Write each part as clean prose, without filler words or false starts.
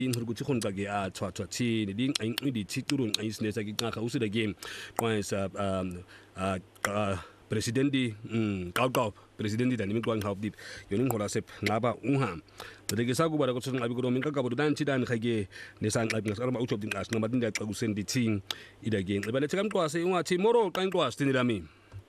ukuthi khona ke athwathwa thini linqinqi lithicurun ayisinesa ke nqa usida ke qwasa presidenti qaqqa presidenti dani miqwang hawdip yoni ngola sep ngaba unham beke sakuba la kuthiwa nqabi kulo minqa kabo danthi dani khake nesanqabi ngasarama ujob dinqasi nqaba dindaxa kusendithini ida ke nxibalethe kamqwase ungathi moro xa inqwase thini lami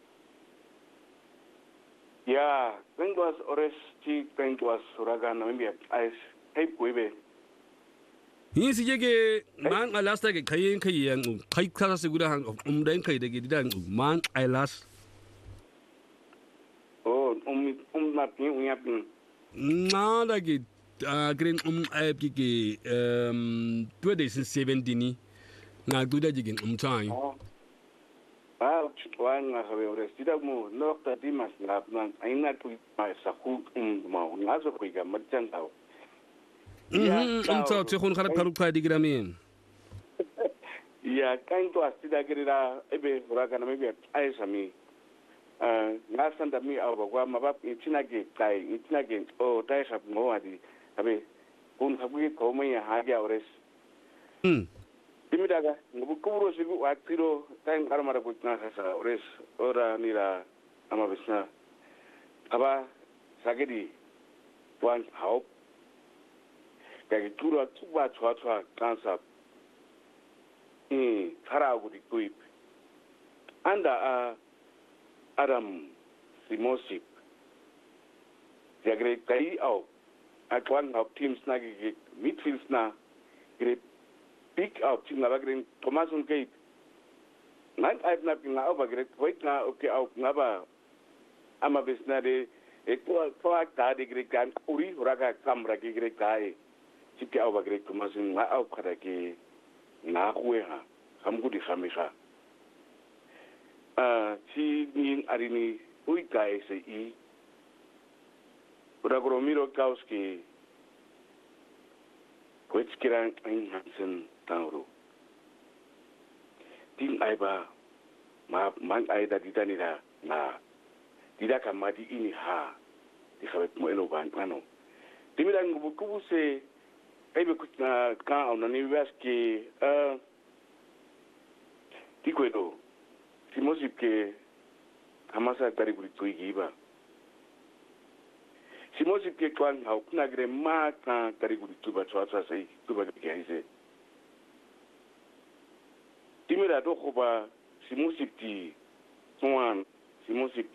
ya qenqwas oresti qenqwas uragana mbia ice hey kuibe yisi ke man alasta ke khayen khayen khay khasa segura umdain khay de ke didan man alas napi unyapin nada ke green ke 2017 ngaduda jigen umthani wanga habe orestida mo nokta dimas ngapnan aina ku saku ma ngazo ku ga matjangao umtho tshekgon khara pharu khadi gramin ya kainto astida gerira ebe uragana mebe aisami ngasanda mi aba kwa mabap itinage o taisha ngowadi abe kun habuye komenya haja ores timidaga ngubukuro sigu waktiro time karamara kutna sasa ores ora nira amabisna aba sagedi wan haup kage tura tuba chwa kansa khara gudi kuip anda Adam Simosip Jagre kai au atwan of teams na midfields na great pick up team na green Thomas Gate nan I've not been over great wait na okay au ngaba ama bisna de to akta de great kan uri raga kamra ke great kai chike au great Thomas na au khada ke na kuha hamgudi khamisha si ni arini uika SI Uragoromiro Kauski Kwetskiran Hansen Tauro Tin Aiba man aida ditanira na didaka madi ini ha di khabet mo elo ban ano timidan ngubukubu se aibe kutna ka ona ni waski tikwedo Simosip ke hamasa tari kuri tuigiba Simosip ke kwan hau kuna gre ma kan tari kuri tuba chwa sai tuba ke haise timira do khoba Simosip ti tuan Simosip